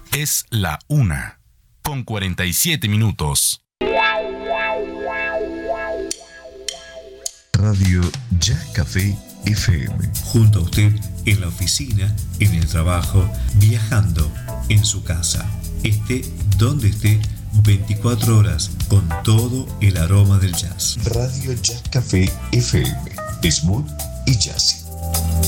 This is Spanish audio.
Es la 1:47. Radio Jazz Café FM. Junto a usted en la oficina, en el trabajo, viajando, en su casa. Esté donde esté, 24 horas con todo el aroma del jazz. Radio Jazz Café FM. Smooth y jazzy.